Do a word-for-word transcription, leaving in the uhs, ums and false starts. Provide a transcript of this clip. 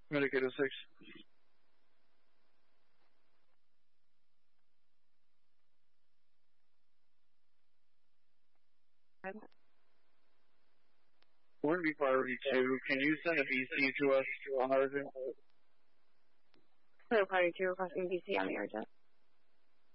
Medicaid oh six. We're going to be priority two. Can you send a B C to us on urgent? So priority two requesting B C on the urgent.